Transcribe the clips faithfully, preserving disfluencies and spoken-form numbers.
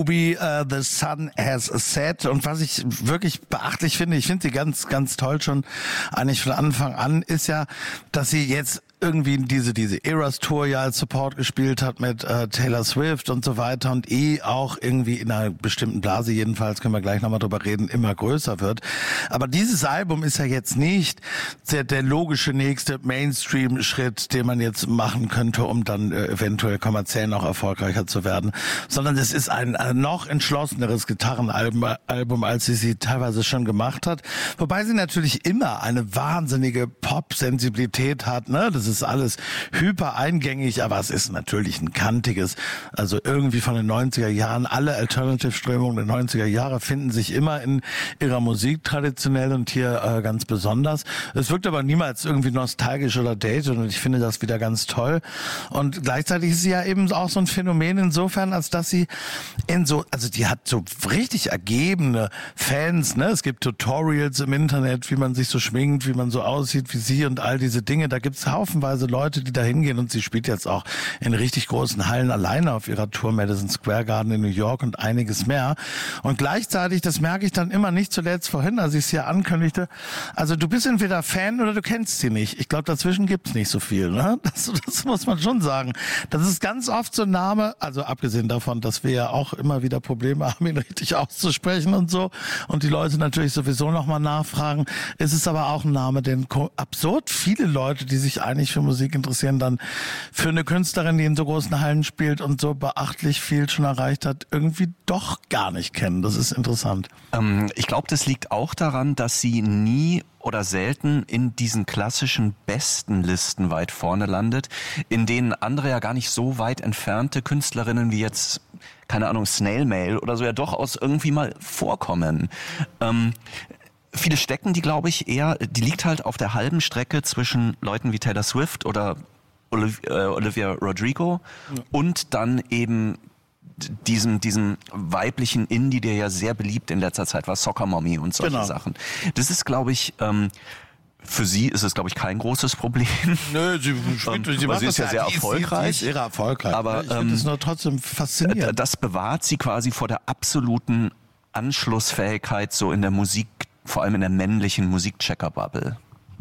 Wie uh, The Sun Has Set. Und was ich wirklich beachtlich finde, ich finde sie ganz, ganz toll schon eigentlich von Anfang an, ist ja, dass sie jetzt irgendwie diese diese Eras Tour ja als Support gespielt hat mit äh, Taylor Swift und so weiter und eh auch irgendwie in einer bestimmten Blase, jedenfalls können wir gleich nochmal drüber reden, immer größer wird. Aber dieses Album ist ja jetzt nicht der, der logische nächste Mainstream-Schritt, den man jetzt machen könnte, um dann äh, eventuell kommerziell noch erfolgreicher zu werden, sondern es ist ein, ein noch entschlosseneres Gitarrenalbum, Album, als sie sie teilweise schon gemacht hat. Wobei sie natürlich immer eine wahnsinnige Pop-Sensibilität hat, ne? Das ist alles hyper eingängig, aber es ist natürlich ein kantiges, also irgendwie von den neunziger Jahren. Alle Alternative-Strömungen der neunziger Jahre finden sich immer in ihrer Musik traditionell und hier äh, ganz besonders. Es wirkt aber niemals irgendwie nostalgisch oder dated und ich finde das wieder ganz toll. Und gleichzeitig ist sie ja eben auch so ein Phänomen insofern, als dass sie in so, also die hat so richtig ergebene Fans, ne? Es gibt Tutorials im Internet, wie man sich so schminkt, wie man so aussieht wie sie und all diese Dinge. Da gibt's haufenweise Leute, die da hingehen und sie spielt jetzt auch in richtig großen Hallen alleine auf ihrer Tour, Madison Square Garden in New York und einiges mehr. Und gleichzeitig, das merke ich dann immer nicht zuletzt vorhin, als ich es hier ankündigte, also du bist entweder Fan oder du kennst sie nicht. Ich glaube, dazwischen gibt's nicht so viel, ne? Das, das muss man schon sagen. Das ist ganz oft so ein Name, also abgesehen davon, dass wir ja auch immer wieder Probleme haben, ihn richtig auszusprechen und so und die Leute natürlich sowieso nochmal nachfragen, ist es aber auch ein Name, den absurd viele Leute, die sich eigentlich für Musik interessieren, dann für eine Künstlerin, die in so großen Hallen spielt und so beachtlich viel schon erreicht hat, irgendwie doch gar nicht kennen. Das ist interessant. Ähm, ich glaube, das liegt auch daran, dass sie nie oder selten in diesen klassischen besten Listen weit vorne landet, in denen andere ja gar nicht so weit entfernte Künstlerinnen wie jetzt, keine Ahnung, Snail Mail oder so ja durchaus irgendwie mal vorkommen. Ähm, Viele stecken die, glaube ich, eher, die liegt halt auf der halben Strecke zwischen Leuten wie Taylor Swift oder Oliv- äh, Olivia Rodrigo ja. und dann eben diesem, diesem weiblichen Indie, der ja sehr beliebt in letzter Zeit war, Soccer Mommy und solche genau. Sachen. Das ist, glaube ich, ähm, für sie ist es, glaube ich, kein großes Problem. Nö, sie, spielt, sie, sie ist ja sehr die erfolgreich. Sie ist sehr erfolgreich. Aber ich finde es ähm, nur trotzdem faszinierend. Das bewahrt sie quasi vor der absoluten Anschlussfähigkeit so in der Musik, vor allem in der männlichen Musikchecker-Bubble.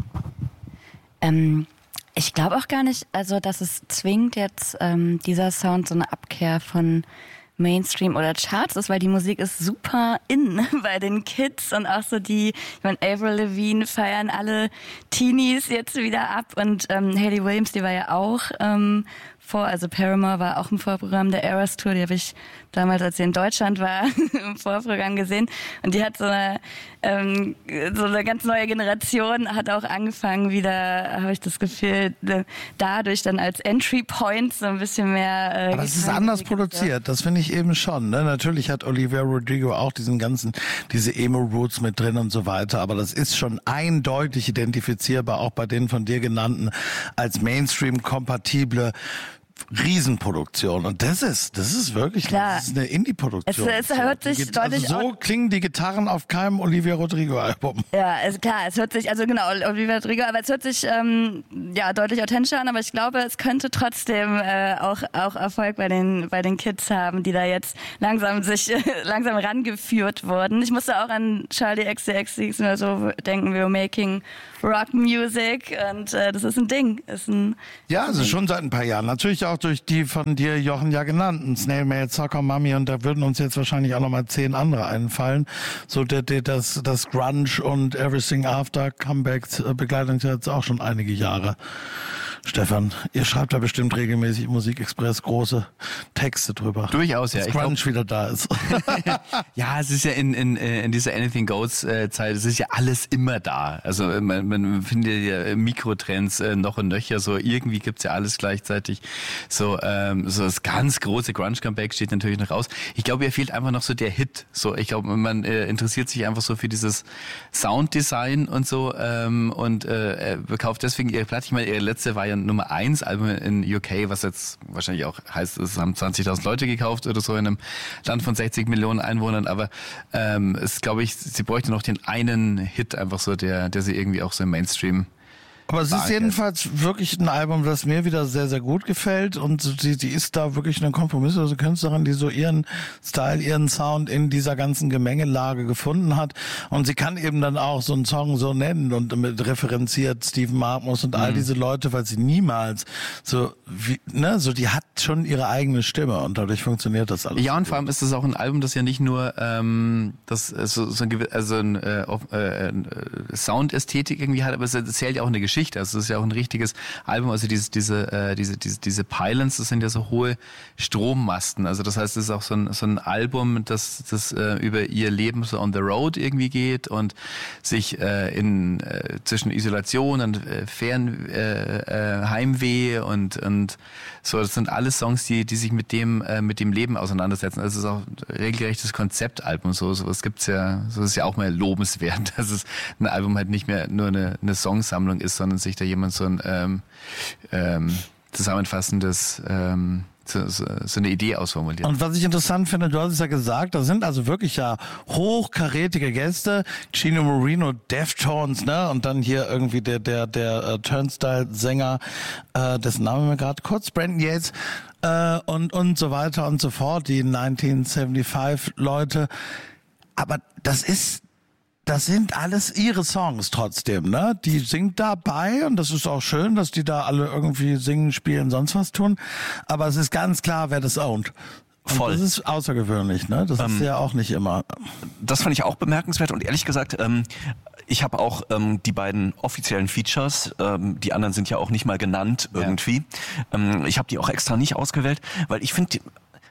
Ähm, ich glaube auch gar nicht, also dass es zwingend jetzt ähm, dieser Sound so eine Abkehr von Mainstream oder Charts ist, weil die Musik ist super in bei den Kids und auch so die, ich meine, Avril Lavigne feiern alle Teenies jetzt wieder ab und ähm, Hayley Williams, die war ja auch ähm, vor, also Paramore war auch im Vorprogramm der Eras Tour, die habe ich damals, als sie in Deutschland war, im Vorprogramm gesehen und die hat so eine, ähm, so eine ganz neue Generation, hat auch angefangen wieder, habe ich das Gefühl, dadurch dann als Entry Point so ein bisschen mehr... Äh, Aber es ist anders produziert, das finde ich eben schon. Ne? Natürlich hat Olivia Rodrigo auch diesen ganzen, diese Emo-Roots mit drin und so weiter, aber das ist schon eindeutig identifizierbar, auch bei den von dir genannten, als Mainstream-kompatible Riesenproduktion. Und das ist, das ist wirklich, Klar. Das ist eine Indie-Produktion. Es, es hört sich Gita- deutlich also so klingen die Gitarren auf keinem Olivia Rodrigo-Album. Ja, es, klar, es hört sich, also genau, Olivia Rodrigo, aber es hört sich ähm, ja deutlich authentischer an, aber ich glaube, es könnte trotzdem äh, auch auch Erfolg bei den bei den Kids haben, die da jetzt langsam sich äh, langsam rangeführt wurden. Ich musste auch an Charlie X C X oder so denken, wir were making Rock Music und äh, das ist ein Ding. Ist ein, ja, also schon seit ein paar Jahren. Natürlich auch durch die von dir, Jochen, ja genannten Snail Mail, Soccer Mommy und da würden uns jetzt wahrscheinlich auch nochmal zehn andere einfallen. So der, der, das, das Grunge und Everything After Comeback begleitet uns jetzt auch schon einige Jahre. Stefan, ihr schreibt da bestimmt regelmäßig Musikexpress große Texte drüber. Durchaus, ja. Dass Ich Grunge glaub, wieder da ist. Ja, es ist ja in, in, in dieser Anything Goes Zeit, es ist ja alles immer da. Also man, man findet ja Mikrotrends noch und nöcher, so irgendwie gibt's ja alles gleichzeitig. So, ähm, so das ganz große Grunge-Comeback steht natürlich noch aus. Ich glaube, ihr fehlt einfach noch so der Hit. So, ich glaube, man äh, interessiert sich einfach so für dieses Sounddesign und so ähm, und äh, kauft deswegen ihre Platte. Ich meine, ihre letzte war ja Nummer eins Album in U K, was jetzt wahrscheinlich auch heißt, es haben zwanzigtausend Leute gekauft oder so in einem Land von sechzig Millionen Einwohnern, aber ähm, es glaube ich, sie bräuchte noch den einen Hit einfach so, der der sie irgendwie auch so im Mainstream Aber es ist jedenfalls wirklich ein Album, das mir wieder sehr, sehr gut gefällt und sie, sie ist da wirklich eine kompromisslose Künstlerin, die so ihren Style, ihren Sound in dieser ganzen Gemengelage gefunden hat und sie kann eben dann auch so einen Song so nennen und mit referenziert Stephen Markmus und all mhm. diese Leute, weil sie niemals so, wie, ne, so die hat schon ihre eigene Stimme und dadurch funktioniert das alles. Ja, und vor allem ist das auch ein Album, das ja nicht nur ähm, das so, so ein, also ein, äh, äh, Soundästhetik irgendwie hat, aber es erzählt ja auch eine Geschichte. Also es ist ja auch ein richtiges Album, also diese diese äh, diese diese diese Pylons, das sind ja so hohe Strommasten. Also das heißt, es ist auch so ein so ein Album, das das äh, über ihr Leben so on the road irgendwie geht und sich äh, in äh, zwischen Isolation und äh, Fern äh, äh, Heimweh und und so, das sind alles Songs, die die sich mit dem äh, mit dem Leben auseinandersetzen. Also es ist auch ein regelrechtes Konzeptalbum, so sowas gibt's ja, so ist ja auch mal lobenswert, dass es ein Album halt nicht mehr nur eine eine Songsammlung ist, sondern sich da jemand so ein ähm, ähm, zusammenfassendes ähm, so, so, so eine Idee ausformuliert. Und was ich interessant finde, du hast es ja gesagt, da sind also wirklich ja hochkarätige Gäste, Chino Moreno, Deftones, ne, und dann hier irgendwie der der der äh, Turnstile-Sänger, äh, dessen Name mir gerade kurz, Brandon Yates, äh, und und so weiter und so fort, die neunzehnhundertfünfundsiebzig Leute. Aber das ist Das sind alles ihre Songs trotzdem, ne? Die singt dabei und das ist auch schön, dass die da alle irgendwie singen, spielen, sonst was tun. Aber es ist ganz klar, wer das ownt. Und voll. Das ist außergewöhnlich, ne? Das ähm, ist ja auch nicht immer. Das fand ich auch bemerkenswert und ehrlich gesagt, ähm, ich habe auch ähm, die beiden offiziellen Features, ähm, die anderen sind ja auch nicht mal genannt irgendwie. Ja. Ähm, ich habe die auch extra nicht ausgewählt, weil ich finde,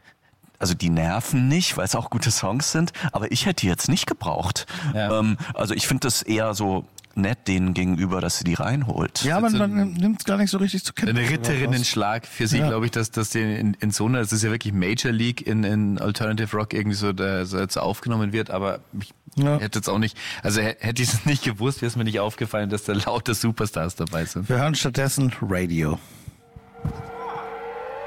also die nerven nicht, weil es auch gute Songs sind, aber ich hätte die jetzt nicht gebraucht. Ja. Ähm, also ich finde das eher so nett denen gegenüber, dass sie die reinholt. Ja, man, man nimmt es gar nicht so richtig zu kennen. Ein Ritterinnenschlag für sie, ja. glaube ich, dass, dass die in, in so einer, das ist ja wirklich Major League in, in Alternative Rock irgendwie so, da, so jetzt aufgenommen wird, aber ich ja. hätte jetzt auch nicht, also hätte ich es nicht gewusst, wäre es mir nicht aufgefallen, dass da lauter Superstars dabei sind. Wir hören stattdessen Radio.